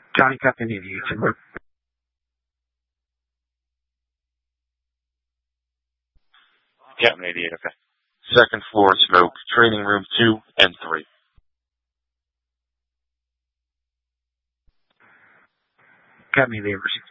Johnny Captain 88. Captain 88, okay. Second floor smoke, training room 2 and 3. Captain 88,